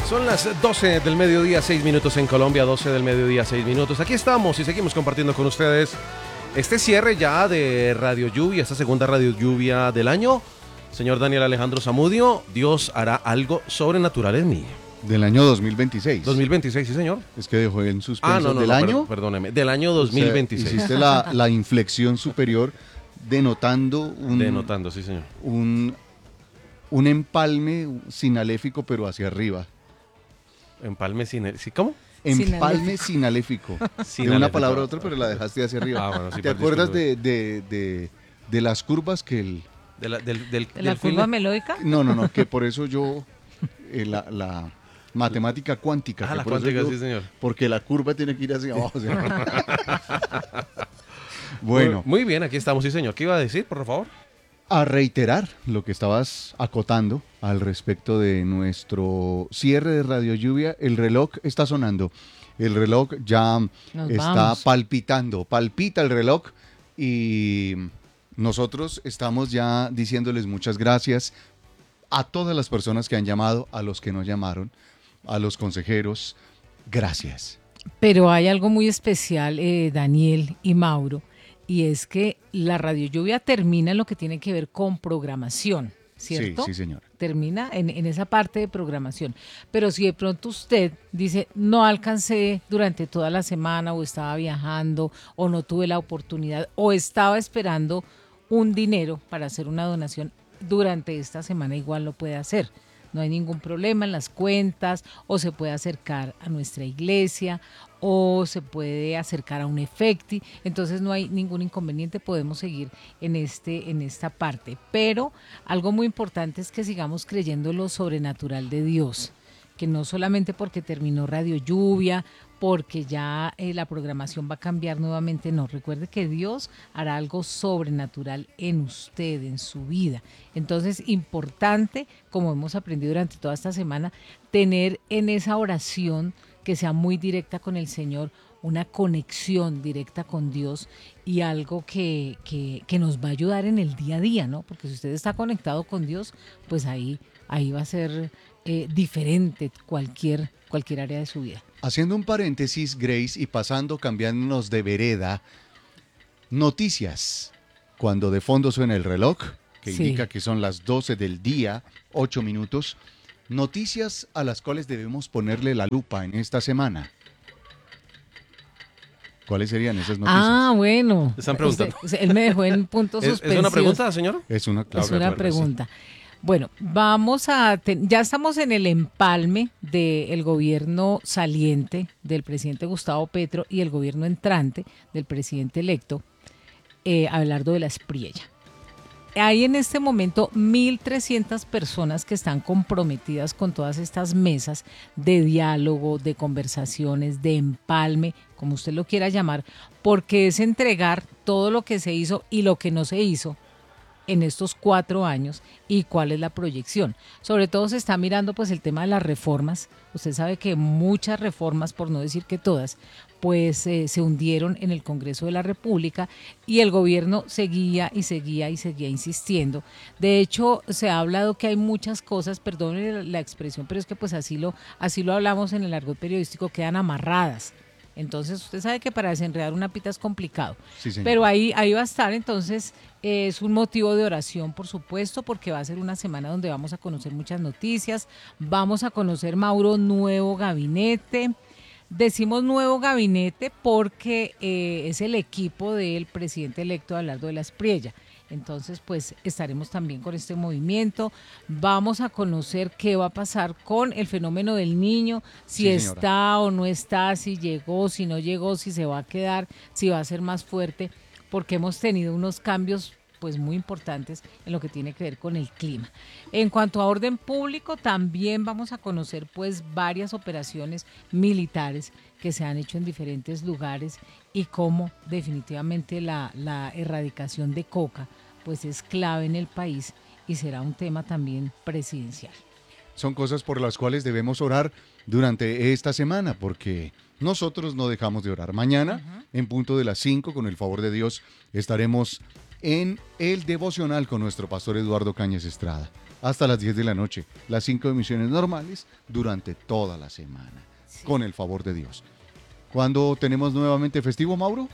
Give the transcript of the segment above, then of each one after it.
Son las 12 del mediodía, 6 minutos en Colombia, 12 del mediodía, 6 minutos. Aquí estamos y seguimos compartiendo con ustedes este cierre ya de Radio Lluvia, esta segunda Radio Lluvia del año. Señor Daniel Alejandro Zamudio, Dios hará algo sobrenatural en mí. Del año 2026. 2026, sí, señor. Es que dejó en suspenso del año. Perdóneme, del año 2026. O sea, hiciste la inflexión superior denotando sí, señor. Un empalme sinaléfico, pero hacia arriba. Empalme sin... ¿Sí? ¿Cómo? Empalme sinaléfico. De una palabra a otra, pero la dejaste hacia arriba. Bueno, sí, ¿Te acuerdas de las curvas que el... ¿De la curva melódica? No, que por eso yo... la matemática cuántica. La cuántica, sí, señor. Porque la curva tiene que ir hacia abajo. Bueno. Muy bien, aquí estamos, sí, señor. ¿Qué iba a decir, por favor? A reiterar lo que estabas acotando al respecto de nuestro cierre de Radio Lluvia. El reloj está sonando. El reloj ya está palpitando. Palpita el reloj y nosotros estamos ya diciéndoles muchas gracias a todas las personas que han llamado, a los que no llamaron, a los consejeros. Gracias. Pero hay algo muy especial, Daniel y Mauro, y es que la Radio Lluvia termina en lo que tiene que ver con programación, ¿cierto? Sí, señora. Termina en esa parte de programación. Pero si de pronto usted dice, no alcancé durante toda la semana, o estaba viajando, o no tuve la oportunidad, o estaba esperando un dinero para hacer una donación durante esta semana, igual lo puede hacer. No hay ningún problema en las cuentas, o se puede acercar a nuestra iglesia, o se puede acercar a un efecti. Entonces no hay ningún inconveniente, podemos seguir en esta parte. Pero algo muy importante es que sigamos creyendo en lo sobrenatural de Dios, que no solamente porque terminó Radio Lluvia, porque ya la programación va a cambiar nuevamente, no, recuerde que Dios hará algo sobrenatural en usted, en su vida. Entonces, importante, como hemos aprendido durante toda esta semana, tener en esa oración que sea muy directa con el Señor, una conexión directa con Dios y algo que nos va a ayudar en el día a día, ¿no? Porque si usted está conectado con Dios, pues ahí va a ser diferente cualquier área de su vida. Haciendo un paréntesis, Grace, y cambiándonos de vereda, noticias. Cuando de fondo suena el reloj, que indica que son las 12 del día, 8 minutos, noticias a las cuales debemos ponerle la lupa en esta semana. ¿Cuáles serían esas noticias? Bueno. Están preguntando. Él me dejó en puntos suspensivos. ¿Es una pregunta, señor? Es una pregunta. Bueno, ya estamos en el empalme del gobierno saliente del presidente Gustavo Petro y el gobierno entrante del presidente electo, Abelardo de la Espriella. Hay en este momento 1.300 personas que están comprometidas con todas estas mesas de diálogo, de conversaciones, de empalme, como usted lo quiera llamar, porque es entregar todo lo que se hizo y lo que no se hizo en estos 4 años y cuál es la proyección. Sobre todo se está mirando pues el tema de las reformas. Usted sabe que muchas reformas, por no decir que todas, pues se hundieron en el Congreso de la República y el gobierno seguía insistiendo. De hecho, se ha hablado que hay muchas cosas, perdone la expresión, pero es que pues así lo hablamos en el argot periodístico, quedan amarradas. Entonces usted sabe que para desenredar una pita es complicado, sí, pero ahí va a estar. Entonces es un motivo de oración, por supuesto, porque va a ser una semana donde vamos a conocer muchas noticias. Vamos a conocer, Mauro, nuevo gabinete. Decimos nuevo gabinete porque es el equipo del presidente electo Abelardo de la Espriella. Entonces, pues estaremos también con este movimiento. Vamos a conocer qué va a pasar con el fenómeno del niño, si está o no está, si llegó, si no llegó, si se va a quedar, si va a ser más fuerte, porque hemos tenido unos cambios pues muy importantes en lo que tiene que ver con el clima. En cuanto a orden público, también vamos a conocer pues varias operaciones militares que se han hecho en diferentes lugares y cómo definitivamente la erradicación de coca pues es clave en el país y será un tema también presidencial. Son cosas por las cuales debemos orar durante esta semana, porque nosotros no dejamos de orar. Mañana, en punto de las 5, con el favor de Dios, estaremos en el devocional con nuestro pastor Eduardo Cañas Estrada. hasta las 10 de la noche. Las 5 emisiones normales durante toda la semana, con el favor de Dios. ¿Cuándo tenemos nuevamente festivo, Mauro?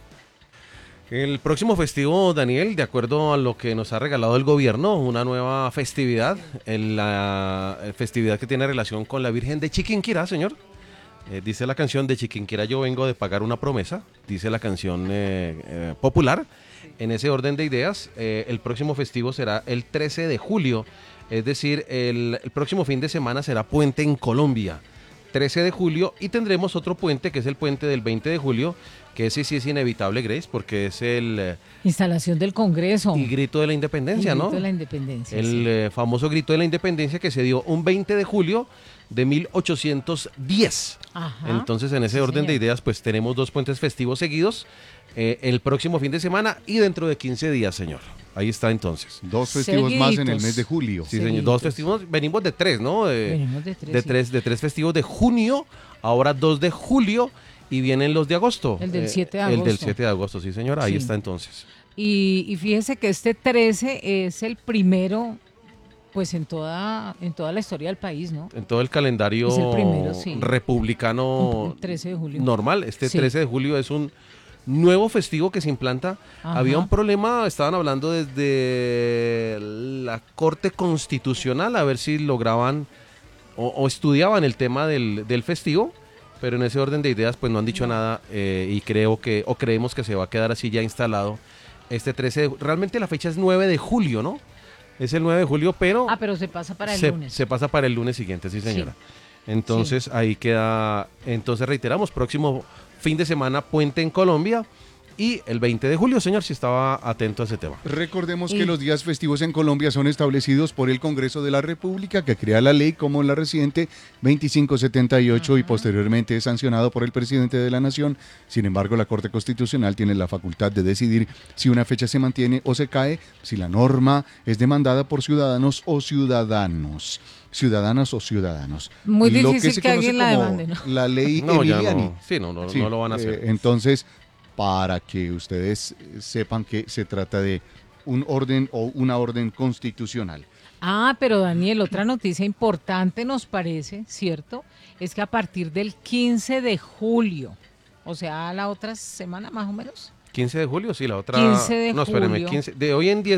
El próximo festivo, Daniel, de acuerdo a lo que nos ha regalado el gobierno, una nueva festividad, la festividad que tiene relación con la Virgen de Chiquinquirá, señor. Dice la canción de Chiquinquirá, yo vengo de pagar una promesa, dice la canción popular. En ese orden de ideas, el próximo festivo será el 13 de julio, es decir, el próximo fin de semana será puente en Colombia, 13 de julio, y tendremos otro puente, que es el puente del 20 de julio, que ese sí es inevitable, Grace, porque es el... instalación del Congreso. Y grito de la independencia, ¿no? Grito de la independencia, el famoso grito de la independencia que se dio un 20 de julio de 1810. Ajá. Entonces, en ese orden de ideas, pues tenemos 2 puentes festivos seguidos, el próximo fin de semana y dentro de 15 días, señor. Ahí está entonces. 2 festivos más en el mes de julio. Sí, señor. 2 festivos, venimos de 3, ¿no? Venimos de 3. De 3 festivos de junio, ahora 2 de julio y vienen los de agosto. El del 7 de agosto. El del 7 de agosto, sí, señor. Ahí está entonces. Y fíjese que este 13 es el primero, pues en toda la historia del país, ¿no? En todo el calendario es el primero, sí, republicano 13 de julio. Normal. Este 13 de julio es un nuevo festivo que se implanta. Ajá. Había un problema, estaban hablando desde la Corte Constitucional a ver si lograban o estudiaban el tema del festivo, pero en ese orden de ideas pues no han dicho nada y creemos que se va a quedar así ya instalado este 13 de, realmente la fecha es 9 de julio, ¿no? Es el 9 de julio, pero... pero se pasa para el lunes. Se pasa para el lunes siguiente, sí, señora. Sí. Entonces, ahí queda... Entonces, reiteramos, próximo fin de semana, puente en Colombia. Y el 20 de julio, señor, si estaba atento a ese tema. Recordemos que los días festivos en Colombia son establecidos por el Congreso de la República, que crea la ley como la reciente 2578 y posteriormente es sancionado por el presidente de la Nación. Sin embargo, la Corte Constitucional tiene la facultad de decidir si una fecha se mantiene o se cae, si la norma es demandada por ciudadanos o ciudadanos. Ciudadanas o ciudadanos. Muy difícil que alguien la demande, ¿no? La ley Emiliani. No. Sí, no lo van a hacer. Entonces, para que ustedes sepan que se trata de un orden o una orden constitucional. Pero Daniel, otra noticia importante nos parece, ¿cierto? Es que a partir del 15 de julio, o sea, la otra semana más o menos. 15 de julio, sí, la otra... 15 de no, espéreme, 15, de hoy en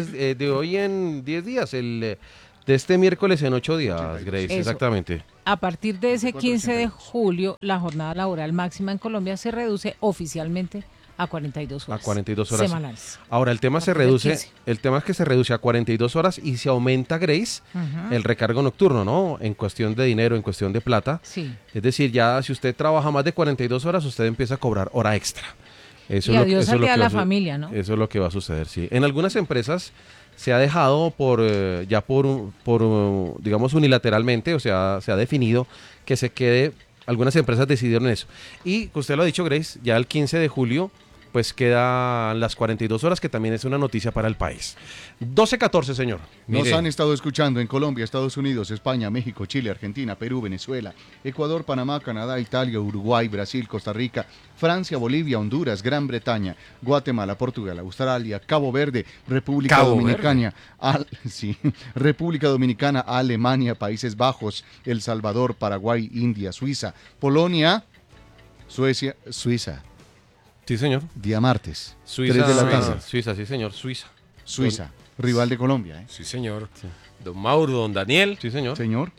10 días, de este miércoles en 8 días, Grace, eso. Exactamente. A partir de ese 15 de julio, la jornada laboral máxima en Colombia se reduce oficialmente a 42 horas. A 42 horas semanales. Ahora, el tema es que se reduce a 42 horas y se aumenta, Grace, el recargo nocturno, ¿no? En cuestión de dinero, en cuestión de plata. Sí. Es decir, ya si usted trabaja más de 42 horas, usted empieza a cobrar hora extra. Eso y es adiós eso es lo a que la familia, ¿no? Eso es lo que va a suceder, sí. En algunas empresas se ha dejado digamos, unilateralmente, o sea, se ha definido que se quede, algunas empresas decidieron eso. Y usted lo ha dicho, Grace, ya el 15 de julio, pues quedan las 42 horas, que también es una noticia para el país. 12:14, señor. Nos han estado escuchando en Colombia, Estados Unidos, España, México, Chile, Argentina, Perú, Venezuela, Ecuador, Panamá, Canadá, Italia, Uruguay, Brasil, Costa Rica, Francia, Bolivia, Honduras, Gran Bretaña, Guatemala, Portugal, Australia, Cabo Verde, República Dominicana, República Dominicana, Alemania, Países Bajos, El Salvador, Paraguay, India, Suiza, Polonia, Suecia, Suiza. Sí, señor. Día martes. Suiza, 3 de la tarde. Suiza, sí, señor. Suiza, rival de Colombia. ¿eh? Sí, señor. Sí. Don Mauro, don Daniel. Sí, señor.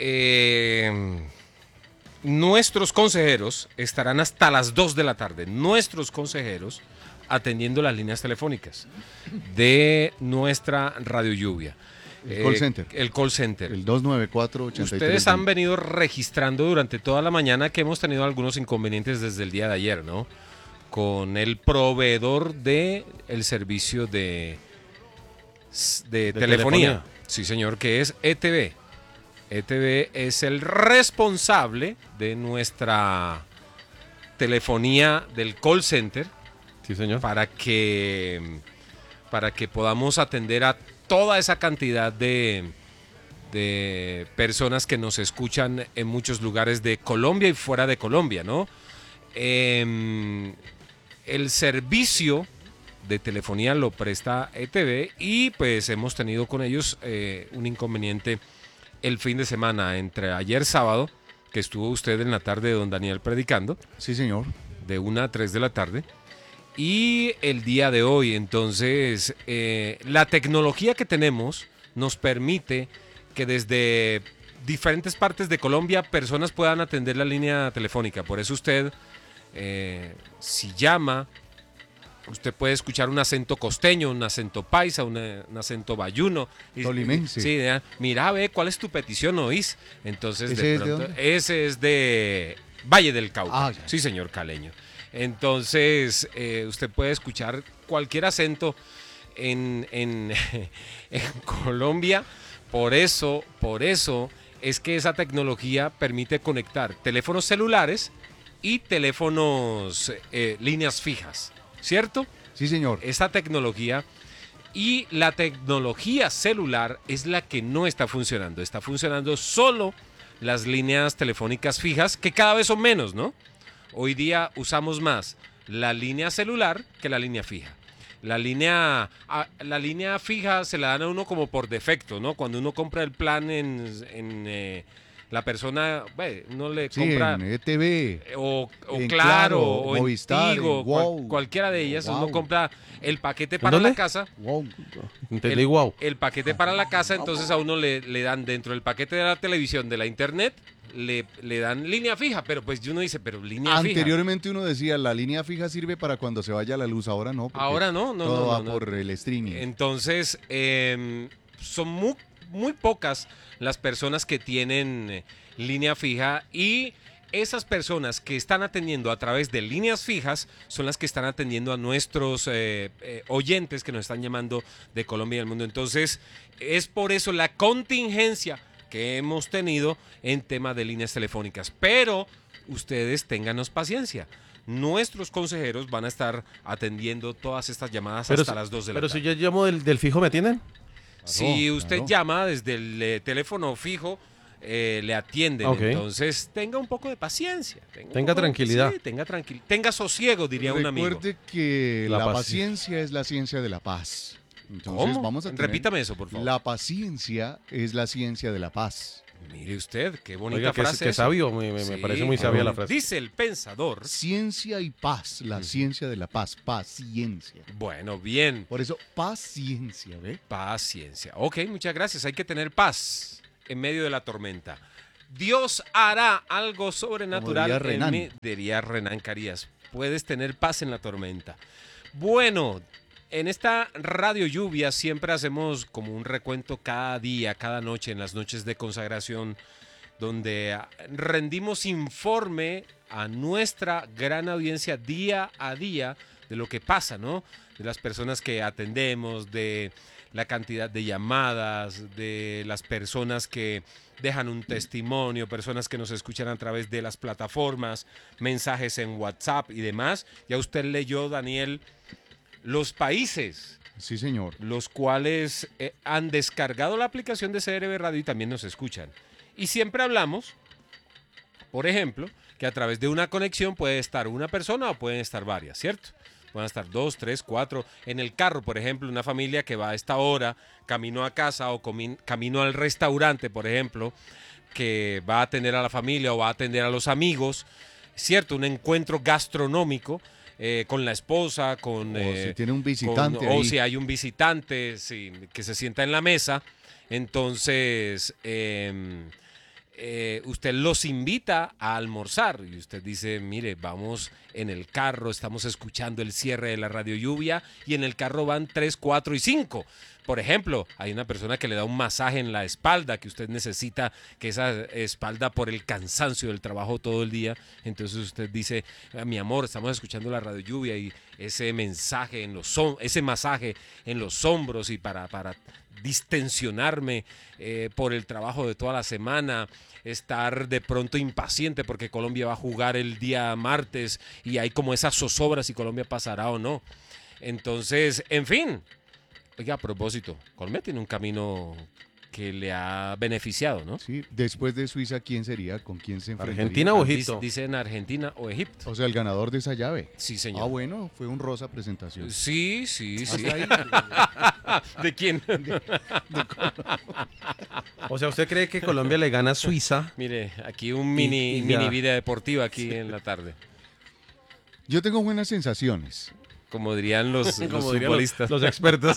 Nuestros consejeros estarán hasta las 2 de la tarde. Nuestros consejeros atendiendo las líneas telefónicas de nuestra Radio Lluvia. El call center. El call center. El 294-83. Ustedes han venido registrando durante toda la mañana que hemos tenido algunos inconvenientes desde el día de ayer, ¿no? Con el proveedor de el servicio de telefonía. Sí, señor, que es ETV. ETV es el responsable de nuestra telefonía del call center. Sí, señor. Para que podamos atender a toda esa cantidad de personas que nos escuchan en muchos lugares de Colombia y fuera de Colombia, ¿no? El servicio de telefonía lo presta ETV y pues hemos tenido con ellos un inconveniente el fin de semana, entre ayer sábado, que estuvo usted en la tarde de don Daniel predicando. Sí, señor. De 1 a 3 de la tarde. Y el día de hoy, entonces, la tecnología que tenemos nos permite que desde diferentes partes de Colombia personas puedan atender la línea telefónica. Por eso usted, si llama, usted puede escuchar un acento costeño, un acento paisa, un acento bayuno. Tolimense. Sí, mira, ve, ¿cuál es tu petición, oís? Entonces, ¿Ese de pronto, es de dónde? ese es de Valle del Cauca. Ya. Sí, señor caleño. Entonces, usted puede escuchar cualquier acento en Colombia. Por eso es que esa tecnología permite conectar teléfonos celulares y teléfonos líneas fijas, ¿cierto? Sí, señor. Esta tecnología y la tecnología celular es la que no está funcionando. Está funcionando solo las líneas telefónicas fijas, que cada vez son menos, ¿no? Hoy día usamos más la línea celular que la línea fija. La línea fija se la dan a uno como por defecto, ¿no? Cuando uno compra el plan la persona, uno le compra... en ETV. O en Claro, o Movistar, en Tigo, en Wow. cualquiera de ellas, Wow. uno compra el paquete para ¿Dónde? la casa. Wow. Entendí, wow. El paquete para la casa, entonces a uno le dan dentro del paquete de la televisión, de la internet, le dan línea fija, pero pues uno dice, pero línea fija. Anteriormente uno decía, la línea fija sirve para cuando se vaya la luz, ahora no. porque Ahora no, todo va no. por el streaming. Entonces, son muy pocas las personas que tienen línea fija, y esas personas que están atendiendo a través de líneas fijas son las que están atendiendo a nuestros oyentes que nos están llamando de Colombia y del mundo. Entonces, es por eso la contingencia que hemos tenido en tema de líneas telefónicas. Pero ustedes ténganos paciencia. Nuestros consejeros van a estar atendiendo todas estas llamadas hasta las 2 de la tarde. Pero si yo llamo del fijo, ¿me atienden? Si usted claro. llama desde el teléfono fijo, le atienden. Ok. Entonces, tenga un poco de paciencia. Tenga tranquilidad. Sí, tenga sosiego, diría un amigo. Recuerde que La la paciencia. paciencia es la ciencia de la paz. Entonces ¿Cómo? vamos a tener... Repítame eso, por favor. La paciencia es la ciencia de la paz. Mire usted, qué bonita Oiga, frase. que esa. sabio, me Sí, parece muy sabia la bueno. frase. Dice el pensador. Ciencia y paz, la ciencia de la paz, paciencia. Bueno, bien. Por eso, paciencia, ¿ve? Paciencia. Ok, muchas gracias. Hay que tener paz en medio de la tormenta. Dios hará algo sobrenatural. Como diría Renan. Diría Renan Carías. Puedes tener paz en la tormenta. Bueno, en esta Radio Lluvia siempre hacemos como un recuento cada día, cada noche, en las noches de consagración, donde rendimos informe a nuestra gran audiencia día a día de lo que pasa, ¿no? De las personas que atendemos, de la cantidad de llamadas, de las personas que dejan un testimonio, personas que nos escuchan a través de las plataformas, mensajes en WhatsApp y demás. Ya usted leyó, Daniel, los países, Sí, señor. los cuales han descargado la aplicación de CRB Radio y también nos escuchan. Y siempre hablamos, por ejemplo, que a través de una conexión puede estar una persona o pueden estar varias, ¿cierto? Pueden estar 2, 3, 4. En el carro, por ejemplo, una familia que va a esta hora, camino a casa o camino al restaurante, por ejemplo, que va a atender a la familia o va a atender a los amigos, ¿cierto? Un encuentro gastronómico. Con la esposa, con... O si tiene un visitante o ahí. si hay un visitante que se sienta en la mesa, entonces usted los invita a almorzar y usted dice, mire, vamos en el carro, estamos escuchando el cierre de la Radio Lluvia y en el carro van 3, 4 y 5. Por ejemplo, hay una persona que le da un masaje en la espalda, que usted necesita que esa espalda por el cansancio del trabajo todo el día. Entonces usted dice, mi amor, estamos escuchando la Radio Lluvia y ese mensaje ese masaje en los hombros y para distensionarme por el trabajo de toda la semana, estar de pronto impaciente porque Colombia va a jugar el día martes y hay como esas zozobras si Colombia pasará o no. Entonces, en fin. Oiga, a propósito, Colombia tiene un camino que le ha beneficiado, ¿no? Sí, después de Suiza, ¿quién sería? ¿Con quién se enfrentaría? ¿Argentina o Egipto? Dicen Argentina o Egipto. O sea, el ganador de esa llave. Sí, señor. Ah, bueno, fue un rosa presentación. Sí. Hasta ahí. ¿De quién? O sea, ¿usted cree que Colombia le gana a Suiza? Mire, aquí un Y mini ya. vida deportiva aquí en la tarde. Yo tengo buenas sensaciones. Como dirían los Como dirían futbolistas. los expertos.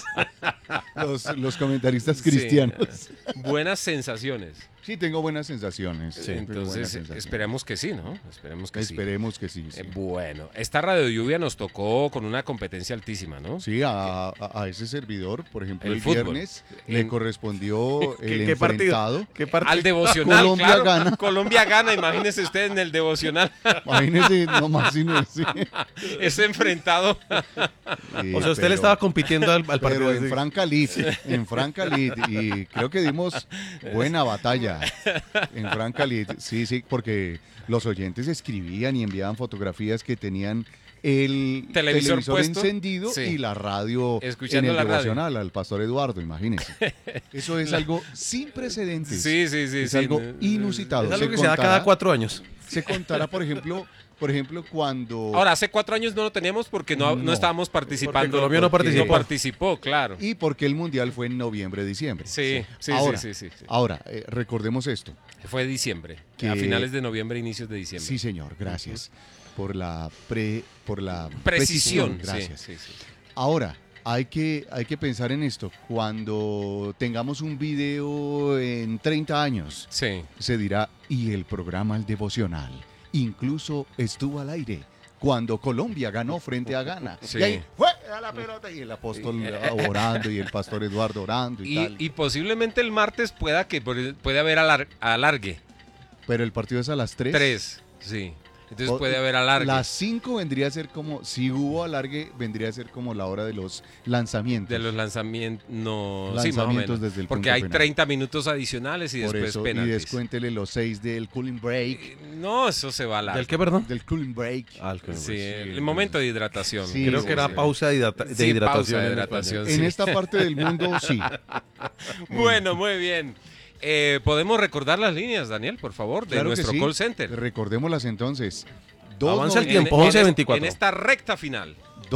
Los comentaristas cristianos. Sí. Buenas sensaciones. Sí, tengo buenas sensaciones. Tengo buenas Entonces, sensaciones. esperemos que sí, ¿no? Esperemos que sí. Esperemos que sí. Sí, Bueno, esta Radio Lluvia nos tocó con una competencia altísima, ¿no? Sí, a ese servidor, por ejemplo, El el fútbol. viernes le correspondió el ¿Qué partido? enfrentado. ¿Qué partido? Al devocional, Colombia claro. gana. Colombia gana, imagínese usted en el devocional. Imagínese, nomás si no sí. Ese enfrentado. O sea, usted le estaba compitiendo al partido. Pero en ese. Francalit, y creo que dimos buena batalla en Francalit, sí, porque los oyentes escribían y enviaban fotografías que tenían el Televisor puesto. encendido Sí. y la radio Escuchando en el la radio. devocional al pastor Eduardo, imagínense. Eso es algo sin precedentes. Sí. Es algo inusitado. Es algo que se da cada 4 años. Se contará, por ejemplo, cuando... Ahora, hace 4 años no lo teníamos porque no No. estábamos participando. Porque Colombia no participó. No participó, claro. Y porque el Mundial fue en noviembre, diciembre. Sí. Ahora, recordemos esto. Fue diciembre. Que- A finales de noviembre, inicios de diciembre. Sí, señor, gracias por la Precisión. Gracias. Sí. Ahora, hay que pensar en esto. Cuando tengamos un video en 30 años, Sí. se dirá, y el programa El Devocional incluso estuvo al aire cuando Colombia ganó frente a Ghana. Sí. Y ahí fue a la pelota y el apóstol orando y el pastor Eduardo orando y tal. Y posiblemente el martes pueda haber alargue. Pero el partido es a las 3. 3, sí. Entonces puede haber alargue. Las 5 vendría a ser como, si hubo alargue, vendría a ser como la hora de los lanzamientos. De los lanzamientos, no, sí, más o Lanzamientos menos. desde el Porque punto hay penal. 30 minutos adicionales y Por después eso, y penaltis. descuéntele los 6 del cooling break. No, eso se va a largo. ¿Del qué, perdón? Del cooling break. Sí, el momento de hidratación. Sí, Creo que era pausa de Sí, hidratación. pausa de en hidratación. En sí. esta parte del mundo, sí. Bueno, muy bien. ¿Podemos recordar las líneas, Daniel, por favor, de Claro que nuestro sí. call center? Recordémoslas entonces. Avanza el 290 tiempo, 11:24. En esta recta final.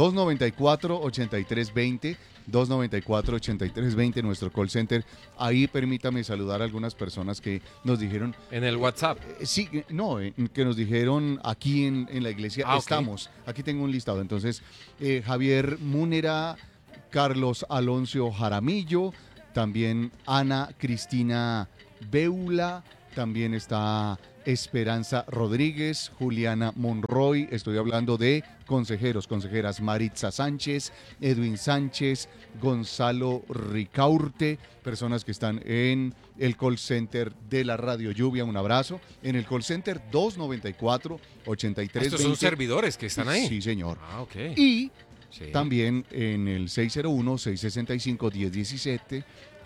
294-8320, 294-8320, nuestro call center. Ahí permítame saludar a algunas personas que nos dijeron, En el WhatsApp. sí, no, que nos dijeron aquí en la iglesia, Ah, ok. estamos, aquí tengo un listado. Entonces, Javier Múnera, Carlos Alonso Jaramillo, también Ana Cristina Beula, también está Esperanza Rodríguez, Juliana Monroy, estoy hablando de consejeras Maritza Sánchez, Edwin Sánchez, Gonzalo Ricaurte, personas que están en el call center de la Radio Lluvia, un abrazo, en el call center 294-8320. Estos son servidores que están ahí. Sí, señor. Ah, ok. Y Sí. también en el 601-665-1017,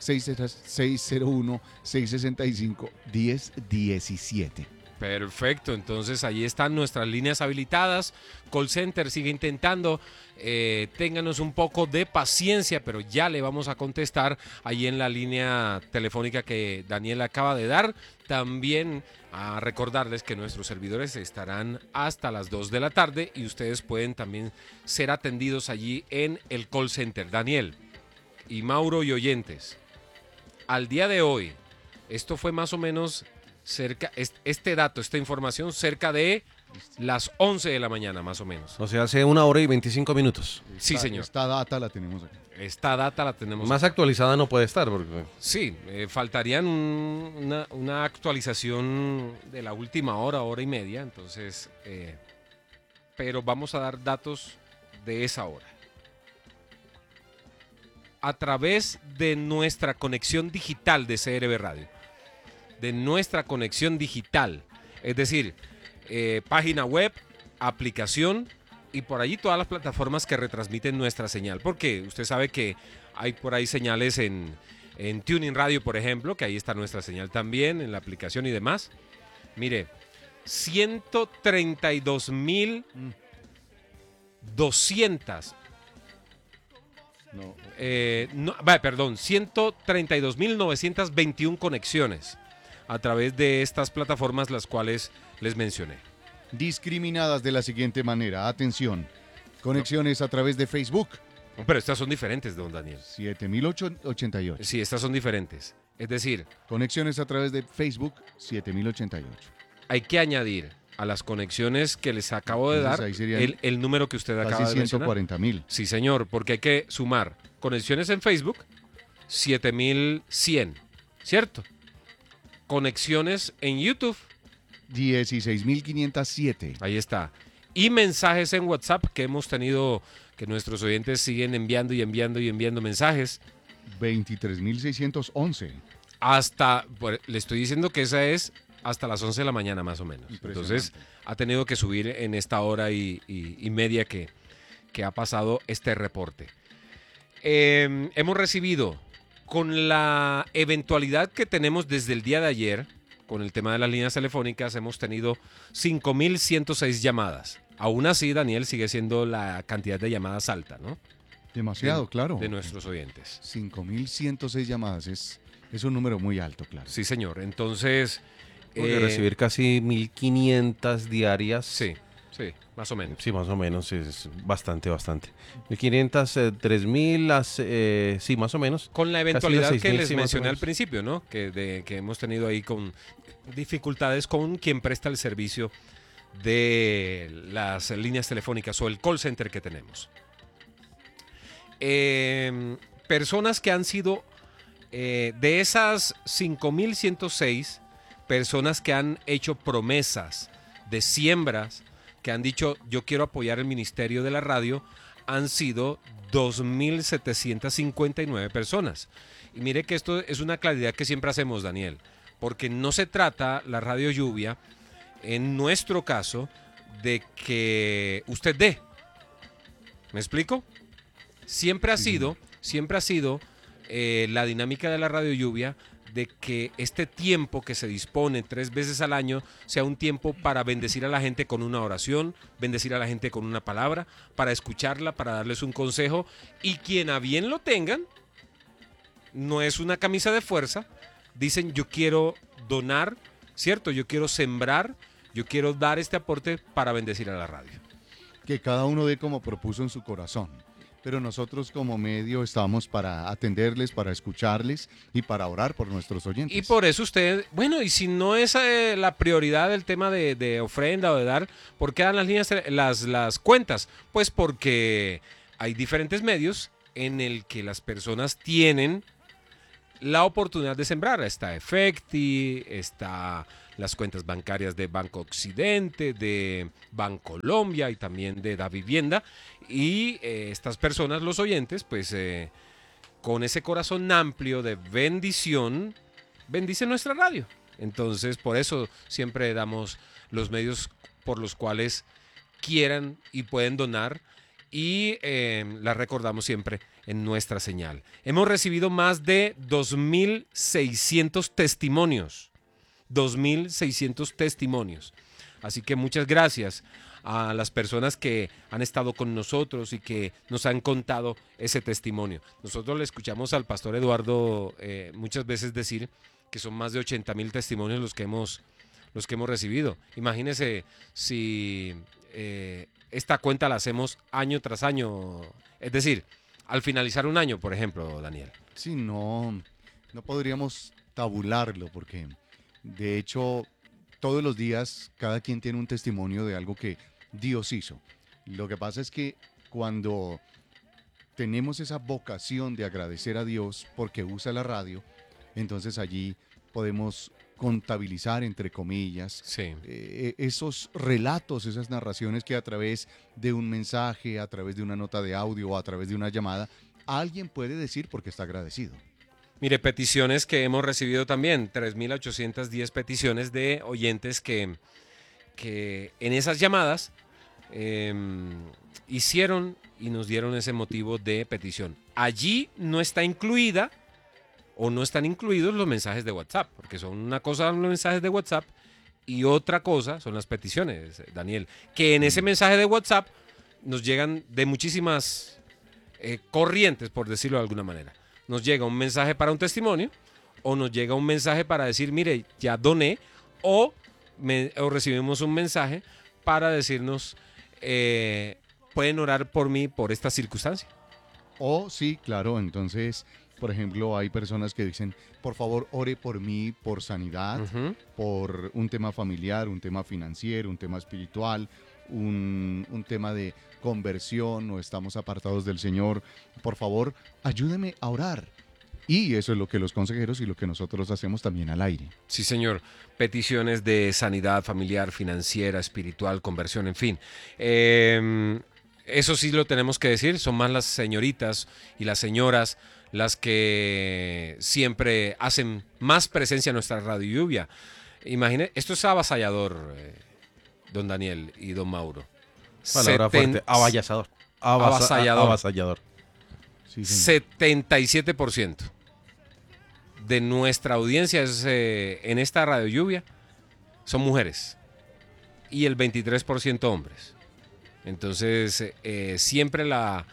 601-665-1017. Perfecto, entonces ahí están nuestras líneas habilitadas. Call Center sigue intentando. Ténganos un poco de paciencia, pero ya le vamos a contestar ahí en la línea telefónica que Daniel acaba de dar. También a recordarles que nuestros servidores estarán hasta las 2 de la tarde y ustedes pueden también ser atendidos allí en el Call Center. Daniel y Mauro y oyentes, al día de hoy, esto fue más o menos cerca, este dato, esta información, cerca de las 11 de la mañana, más o menos. O sea, hace 1 hora y 25 minutos. Sí, señor. Esta data la tenemos aquí. Esta data la tenemos. Más actualizada no puede estar. Porque... Sí, faltarían una actualización de la última hora y media, entonces, pero vamos a dar datos de esa hora. A través de nuestra conexión digital de CRB Radio, de nuestra conexión digital, es decir, página web, aplicación y por allí todas las plataformas que retransmiten nuestra señal, porque usted sabe que hay por ahí señales en Tuning Radio, por ejemplo, que ahí está nuestra señal también, en la aplicación y demás. Mire, 132.200 Perdón, 132.921 conexiones a través de estas plataformas las cuales les mencioné. Discriminadas de la siguiente manera. Atención. Conexiones a través de Facebook. Pero estas son diferentes, don Daniel. 7.088. Sí, estas son diferentes. Es decir, conexiones a través de Facebook, 7.088. Hay que añadir a las conexiones que les acabo de dar el número que usted acaba de mencionar. 140.000. Sí, señor, porque hay que sumar conexiones en Facebook, 7.100, ¿cierto? Conexiones en YouTube, 16.507. Ahí está. Y mensajes en WhatsApp que hemos tenido, que nuestros oyentes siguen enviando y enviando y enviando mensajes. 23.611. Le estoy diciendo que esa es hasta las 11 de la mañana más o menos. Entonces ha tenido que subir en esta hora y media que ha pasado este reporte. Hemos recibido, con la eventualidad que tenemos desde el día de ayer, con el tema de las líneas telefónicas, hemos tenido 5.106 llamadas. Aún así, Daniel, sigue siendo la cantidad de llamadas alta, ¿no? Demasiado, claro. De nuestros oyentes. 5.106 llamadas es un número muy alto, claro. Sí, señor. Entonces... recibir casi 1.500 diarias. Sí, más o menos. Sí, más o menos, es bastante. 1.500, 3.000, sí, más o menos. Con la eventualidad que les mencioné al principio, ¿no? Que hemos tenido ahí con dificultades con quien presta el servicio de las líneas telefónicas o el call center que tenemos. Personas que han sido, de esas 5.106 personas que han hecho promesas de siembras, que han dicho yo quiero apoyar el ministerio de la radio, han sido 2.759 personas. Y mire que esto es una claridad que siempre hacemos, Daniel, porque no se trata la Radio Lluvia, en nuestro caso, de que usted dé. ¿Me explico? Siempre ha sido la dinámica de la Radio Lluvia de que este tiempo que se dispone 3 veces al año sea un tiempo para bendecir a la gente con una oración, bendecir a la gente con una palabra, para escucharla, para darles un consejo, y quien a bien lo tengan, no es una camisa de fuerza, dicen yo quiero donar, ¿cierto? Yo quiero sembrar, yo quiero dar este aporte para bendecir a la radio. Que cada uno dé como propuso en su corazón. Pero nosotros como medio estamos para atenderles, para escucharles y para orar por nuestros oyentes. Y por eso usted, bueno, y si no es la prioridad del tema de ofrenda o de dar, ¿por qué dan las líneas, las cuentas? Pues porque hay diferentes medios en el que las personas tienen la oportunidad de sembrar. Está Efecti, está las cuentas bancarias de Banco Occidente, de Bancolombia y también de Da Vivienda. Y estas personas, los oyentes, pues con ese corazón amplio de bendición, bendicen nuestra radio. Entonces, por eso siempre damos los medios por los cuales quieran y pueden donar, y las recordamos siempre en nuestra señal. Hemos recibido más de 2.600 testimonios. 2.600 testimonios. Así que muchas gracias a las personas que han estado con nosotros y que nos han contado ese testimonio. Nosotros le escuchamos al pastor Eduardo muchas veces decir que son más de 80.000 testimonios los que hemos recibido. Imagínese si esta cuenta la hacemos año tras año, es decir, al finalizar un año, por ejemplo, Daniel. Sí, no podríamos tabularlo porque de hecho todos los días cada quien tiene un testimonio de algo que Dios hizo. Lo que pasa es que cuando tenemos esa vocación de agradecer a Dios porque usa la radio, entonces allí podemos contabilizar, entre comillas, esos relatos, esas narraciones que a través de un mensaje, a través de una nota de audio o a través de una llamada, alguien puede decir porque está agradecido. Mire, peticiones que hemos recibido también, 3.810 peticiones de oyentes que en esas llamadas hicieron y nos dieron ese motivo de petición. Allí no está incluida o no están incluidos los mensajes de WhatsApp, porque son una cosa los mensajes de WhatsApp y otra cosa son las peticiones, Daniel, que en ese mensaje de WhatsApp nos llegan de muchísimas corrientes, por decirlo de alguna manera. Nos llega un mensaje para un testimonio, o nos llega un mensaje para decir, mire, ya doné, o recibimos un mensaje para decirnos, pueden orar por mí por esta circunstancia. O sí, claro, entonces, por ejemplo, hay personas que dicen, por favor, ore por mí, por sanidad, por un tema familiar, un tema financiero, un tema espiritual, un tema de conversión, o estamos apartados del Señor. Por favor, ayúdeme a orar. Y eso es lo que los consejeros y lo que nosotros hacemos también al aire. Sí, señor. Peticiones de sanidad familiar, financiera, espiritual, conversión, en fin. Eso sí lo tenemos que decir, son más las señoritas y las señoras las que siempre hacen más presencia en nuestra Radio Lluvia. Imagine, esto es avasallador, don Daniel y don Mauro. Palabra fuerte, avasallador. Avasallador. Sí, 77% de nuestra audiencia en esta Radio Lluvia son mujeres y el 23% hombres. Entonces, siempre la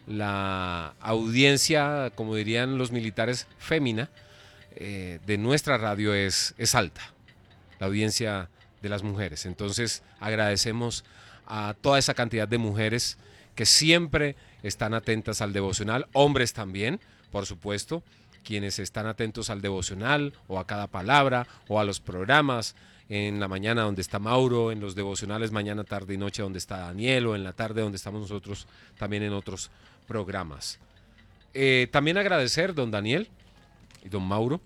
audiencia, como dirían los militares, fémina de nuestra radio es alta, la audiencia de las mujeres. Entonces, agradecemos a toda esa cantidad de mujeres que siempre están atentas al devocional, hombres también, por supuesto, quienes están atentos al devocional o a cada palabra o a los programas, en la mañana donde está Mauro, en los devocionales mañana, tarde y noche donde está Daniel, o en la tarde donde estamos nosotros también en otros programas. También agradecer, don Daniel y don Mauro,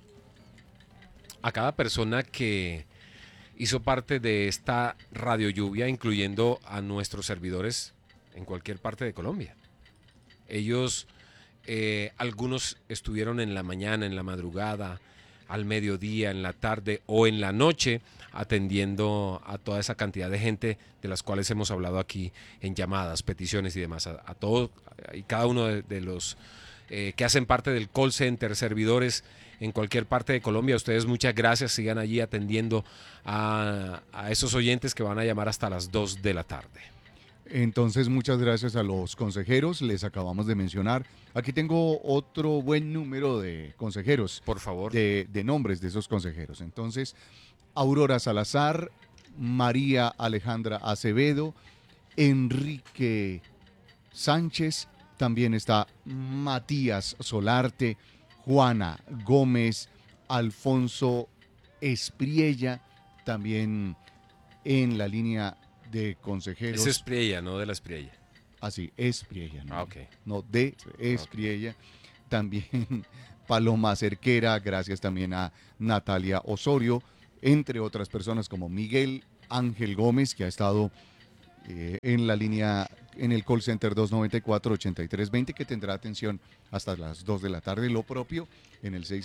a cada persona que hizo parte de esta Radio Lluvia, incluyendo a nuestros servidores en cualquier parte de Colombia. Ellos, algunos estuvieron en la mañana, en la madrugada, al mediodía, en la tarde o en la noche, atendiendo a toda esa cantidad de gente de las cuales hemos hablado aquí en llamadas, peticiones y demás. A todos y cada uno de los que hacen parte del call center, servidores en cualquier parte de Colombia, ustedes muchas gracias, sigan allí atendiendo a esos oyentes que van a llamar hasta las 2 de la tarde. Entonces, muchas gracias a los consejeros, les acabamos de mencionar. Aquí tengo otro buen número de consejeros. Por favor. De nombres de esos consejeros. Entonces, Aurora Salazar, María Alejandra Acevedo, Enrique Sánchez, también está Matías Solarte, Juana Gómez, Alfonso Espriella, también en la línea de consejeros. Es Espriella, no de la Espriella. Ah, sí, Espriella. ¿No? Ok. No, de Espriella. Okay. También Paloma Cerquera, gracias también a Natalia Osorio, entre otras personas como Miguel Ángel Gómez, que ha estado en la línea, en el call center 294-8320, que tendrá atención hasta las 2 de la tarde, lo propio en el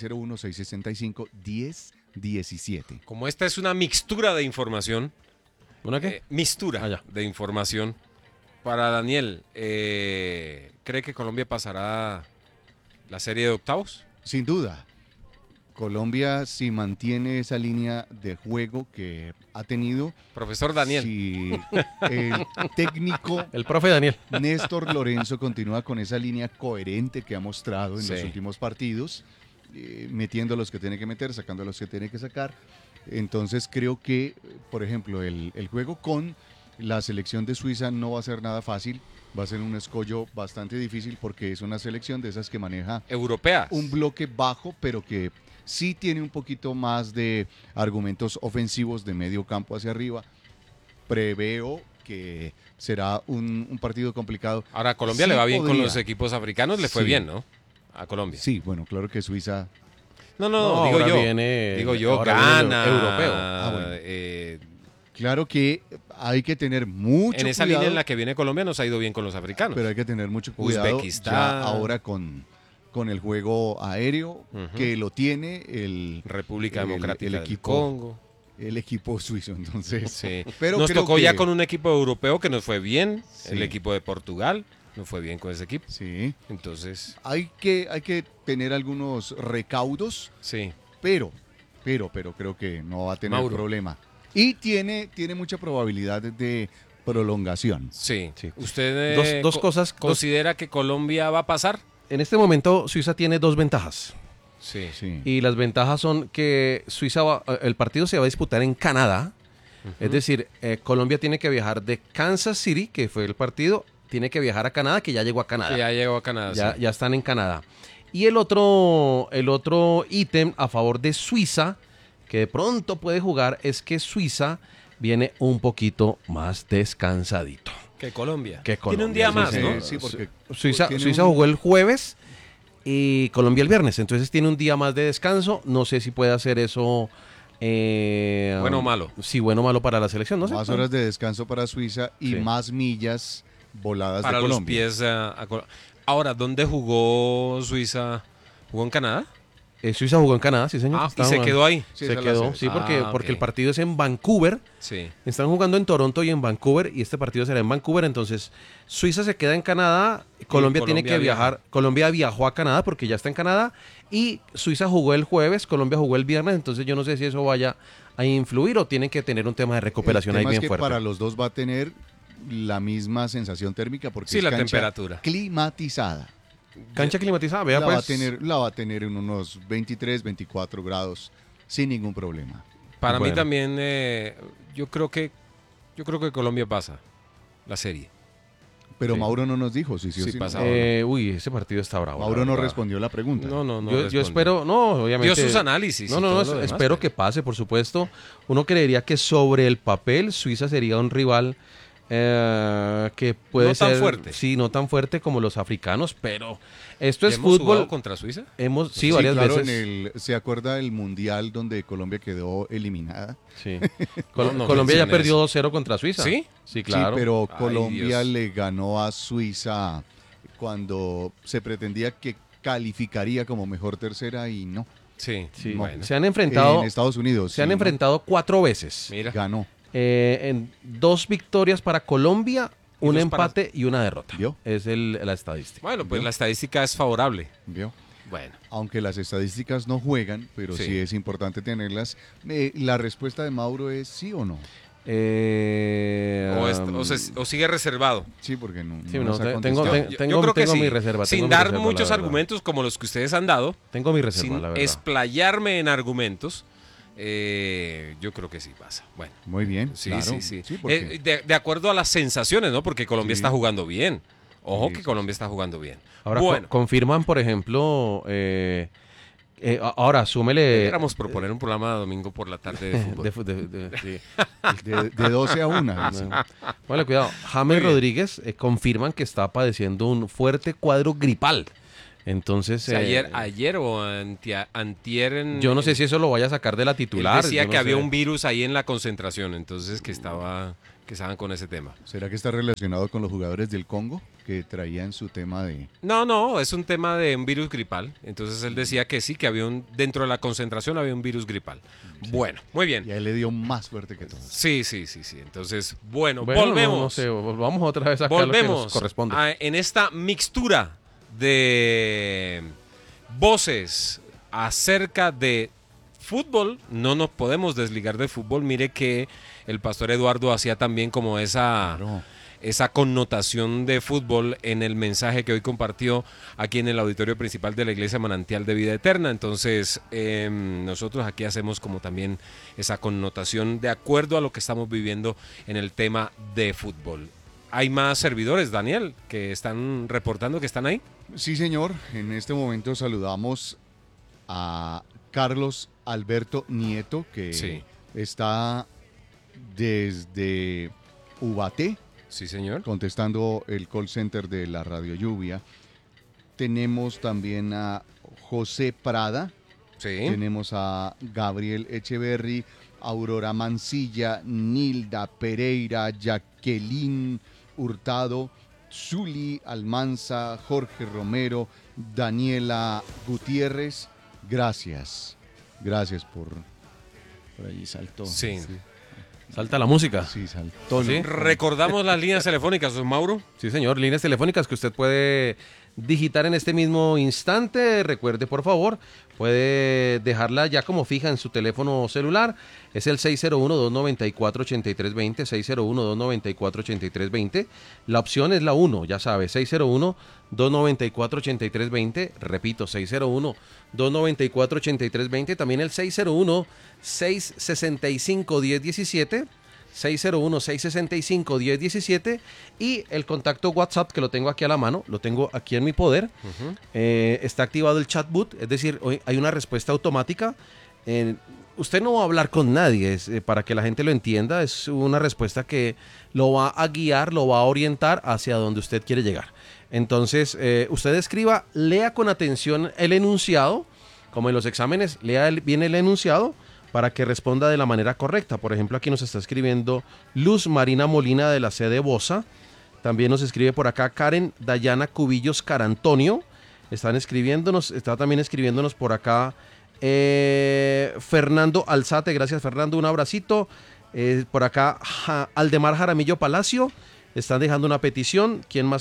601-665-1017. Como esta es una mixtura de información, ¿una qué? Mistura de información. Para Daniel, ¿cree que Colombia pasará la serie de octavos? Sin duda. Colombia, si mantiene esa línea de juego que ha tenido. Profesor Daniel. Si el técnico, el profe Daniel Néstor Lorenzo, continúa con esa línea coherente que ha mostrado en los últimos partidos, metiendo los que tiene que meter, sacando los que tiene que sacar. Entonces creo que, por ejemplo, el juego con la selección de Suiza no va a ser nada fácil. Va a ser un escollo bastante difícil porque es una selección de esas que maneja europeas, un bloque bajo, pero que sí tiene un poquito más de argumentos ofensivos de medio campo hacia arriba. Preveo que será un partido complicado. Ahora, a Colombia le va bien con los equipos africanos, le fue bien, ¿no? A Colombia. Sí, bueno, claro que Suiza... No, digo yo, Ghana, europeo. Bueno. Claro que hay que tener mucho cuidado. En esa línea en la que viene Colombia nos ha ido bien con los africanos. Pero hay que tener mucho cuidado Uzbekistán. Ya ahora con el juego aéreo, que lo tiene el República Democrática del Congo. El equipo suizo, entonces. Sí. Pero nos tocó ya con un equipo europeo que nos fue bien, el equipo de Portugal. No fue bien con ese equipo. Sí. Entonces. Hay que tener algunos recaudos. Sí. Pero creo que no va a tener problema. Y tiene mucha probabilidad de prolongación. Sí. Sí. ¿Usted Dos cosas. considera que Colombia va a pasar? En este momento Suiza tiene dos ventajas. Sí. Sí. Y las ventajas son que el partido se va a disputar en Canadá. Es decir, Colombia tiene que viajar de Kansas City, que fue el partido, tiene que viajar a Canadá, que ya llegó a Canadá. Ya llegó a Canadá. sí. Ya están en Canadá. Y el otro ítem a favor de Suiza, que de pronto puede jugar, es que Suiza viene un poquito más descansadito. Que Colombia. Que Tiene un Colombia, día más, sí, ¿no? sí, porque Suiza tiene jugó el jueves y Colombia el viernes, entonces tiene un día más de descanso. No sé si puede hacer eso. Bueno o malo. Sí, bueno o malo para la selección, no sé. más horas de descanso para Suiza y Sí. más millas voladas Para de los Colombia. pies Ahora, ¿dónde jugó Suiza? ¿Jugó en Canadá? Suiza jugó en Canadá, sí señor. Ah, y Estaba se jugando. quedó ahí. Sí, Se esa es la quedó, sede. sí, porque Ah, ok. el partido es en Vancouver. Sí. Están jugando en Toronto y en Vancouver y este partido será en Vancouver, entonces Suiza se queda en Canadá, Colombia tiene que Colombia viajar, Colombia viajó a Canadá porque ya está en Canadá y Suiza jugó el jueves, Colombia jugó el viernes, entonces yo no sé si eso vaya a influir o tienen que tener un tema de recuperación El ahí tema bien es que fuerte. para los dos va a tener la misma sensación térmica porque Sí, es la cancha temperatura. climatizada. Cancha climatizada, vea La pues. va a tener en unos 23, 24 grados sin ningún problema. Para mí Bueno. también, yo creo que Colombia pasa la serie. Pero Sí. Mauro no nos dijo si sí o Sí, si pasa. no. Uy, ese partido está bravo. Mauro la no verdad. respondió la pregunta. No Yo respondió. espero, no, obviamente. Dio sus análisis. No, y no, todo no, lo demás, espero pero- que pase, por supuesto. Uno creería que sobre el papel Suiza sería un rival que puede No tan ser, fuerte. sí, no tan fuerte como los africanos, pero esto es ¿Hemos jugado fútbol. contra Suiza? Sí, varias claro, veces. ¿se acuerda el mundial donde Colombia quedó eliminada? Sí. No Colombia ya menciones. perdió 2-0 contra Suiza. ¿Sí? Sí, claro. Sí, pero Ay, Colombia Dios. le ganó a Suiza cuando se pretendía que calificaría como mejor tercera y no. Sí. Sí. Bueno. Se han enfrentado, En Estados Unidos. se han sí, ¿no? enfrentado 4 veces. Mira. Ganó. En 2 victorias para Colombia, Y un 2 empate y una derrota. ¿Vio? Es la estadística. Bueno, pues la estadística es favorable. ¿Vio? Bueno. Aunque las estadísticas no juegan, pero Sí. sí es importante tenerlas. La respuesta de Mauro es sí o no. O sigue reservado. Sí, porque no. Sí, no no, nos ha tengo- contestado. tengo- creo que tengo sí. mi reserva, Sin tengo mi dar reserva, muchos la verdad. argumentos como los que ustedes han dado, Tengo mi reserva, sin la verdad. explayarme en argumentos, yo creo que sí pasa. Bueno. Muy bien. Sí, claro. sí. porque De acuerdo a las sensaciones, ¿no? Porque Colombia Sí. está jugando bien. Ojo Sí, que sí, Colombia está jugando bien. Ahora bueno, confirman, por ejemplo, ahora súmele deberíamos proponer un programa domingo por la tarde de fútbol. sí. de 12 a 1. dice. Bueno, cuidado. James Muy bien. Rodríguez confirman que está padeciendo un fuerte cuadro gripal. Entonces, O sea, ayer o antier yo no sé si eso lo vaya a sacar de la él titular. decía yo no que había sé. un virus ahí en la concentración, entonces que estaban con ese tema. ¿Será que está relacionado con los jugadores del Congo que traían su tema de... No, es un tema de un virus gripal. Entonces él decía que sí, que dentro de la concentración había un virus gripal. Bueno, muy bien. Y a él le dio más fuerte que todos. Sí. Entonces, bueno, Bueno, volvemos. No sé, volvamos otra vez acá a lo que nos Volvemos corresponde. en esta mixtura de voces acerca de fútbol. No nos podemos desligar de fútbol. Mire que el pastor Eduardo hacía también como esa connotación de fútbol en el mensaje que hoy compartió aquí en el auditorio principal de la Iglesia Manantial de Vida Eterna. Entonces, nosotros aquí hacemos como también esa connotación de acuerdo a lo que estamos viviendo en el tema de fútbol. Hay más servidores, Daniel, que están reportando que están ahí. Sí, señor. En este momento saludamos a Carlos Alberto Nieto, que Sí. está desde Ubaté, Sí, señor. contestando el call center de la Radio Lluvia. Tenemos también a José Prada, Sí. tenemos a Gabriel Echeverry, Aurora Mancilla, Nilda Pereira, Jacqueline Hurtado, Zuli Almanza, Jorge Romero, Daniela Gutiérrez. Gracias por ahí saltó. Sí. Salta la música. Sí, saltó. ¿Sí? ¿no? Recordamos las líneas telefónicas, don Mauro. Sí, señor. Líneas telefónicas que usted puede digitar en este mismo instante. Recuerde, por favor, puede dejarla ya como fija en su teléfono celular. Es el 601-294-8320, 601-294-8320. La opción es la 1, ya sabe, 601-294-8320. Repito, 601-294-8320. También el 601-665-1017. 601-665-1017 y el contacto WhatsApp que lo tengo aquí a la mano, lo tengo aquí en mi poder. Está activado el chatbot, es decir, hoy hay una respuesta automática. Usted no va a hablar con nadie, para que la gente lo entienda, es una respuesta que lo va a guiar, lo va a orientar hacia donde usted quiere llegar. Entonces, usted escriba, lea con atención el enunciado, como en los exámenes, lea bien el enunciado, para que responda de la manera correcta. Por ejemplo, aquí nos está escribiendo Luz Marina Molina de la sede Bosa. También nos escribe por acá Karen Dayana Cubillos Carantonio. Está también escribiéndonos por acá Fernando Alzate. Gracias, Fernando, un abracito. Por acá Aldemar Jaramillo Palacio. Están dejando una petición. ¿Quién más?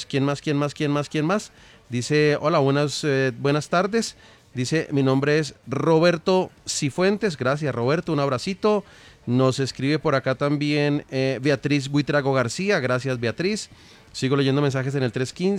Dice, hola, buenas tardes. Dice, mi nombre es Roberto Cifuentes. Gracias, Roberto, un abracito. Nos escribe por acá también Beatriz Buitrago García. Gracias, Beatriz. Sigo leyendo mensajes en el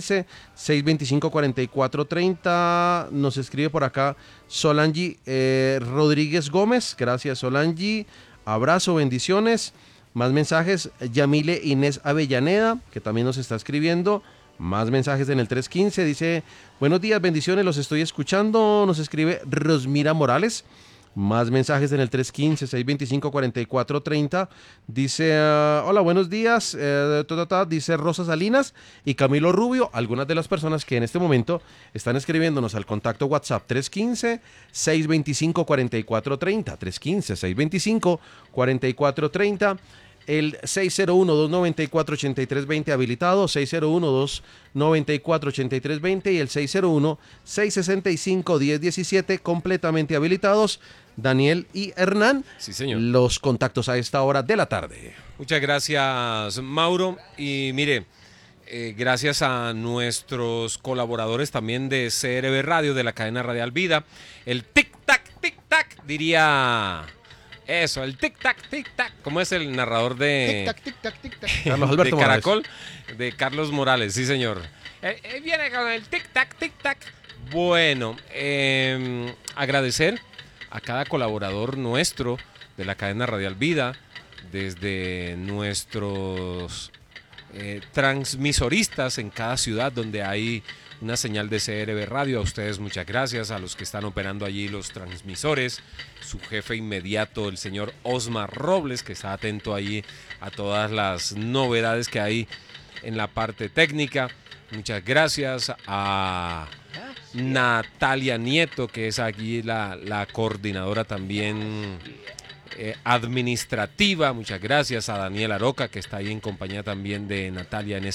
315-625-4430. Nos escribe por acá Solangi Rodríguez Gómez. Gracias, Solangi. Abrazo, bendiciones. Más mensajes. Yamile Inés Avellaneda, que también nos está escribiendo. Más mensajes en el 315, dice, buenos días, bendiciones, los estoy escuchando. Nos escribe Rosmira Morales. Más mensajes en el 315-625-4430. Dice, hola, buenos días. Dice Rosa Salinas y Camilo Rubio, algunas de las personas que en este momento están escribiéndonos al contacto WhatsApp 315-625-4430. 315-625-4430. El 601-294-8320 habilitado, 601-294-8320 y el 601-665-1017 completamente habilitados. Daniel y Hernán, sí, señor. Los contactos a esta hora de la tarde. Muchas gracias, Mauro. Y mire, gracias a nuestros colaboradores también de CRB Radio, de la cadena Radial Vida, el tic-tac, diría... Eso, el tic-tac, ¿cómo es el narrador de... Tic-tac, tic-tac, tic-tac. Carlos Alberto de Caracol, Morales. de Carlos Morales, sí, señor. Viene con el tic-tac. Bueno, agradecer a cada colaborador nuestro de la cadena Radial Vida, desde nuestros transmisoristas en cada ciudad donde hay una señal de CRB Radio. A ustedes muchas gracias, a los que están operando allí los transmisores, su jefe inmediato, el señor Osmar Robles, que está atento ahí a todas las novedades que hay en la parte técnica. Muchas gracias a Natalia Nieto, que es aquí la coordinadora también administrativa. Muchas gracias a Daniel Aroca, que está ahí en compañía también de Natalia en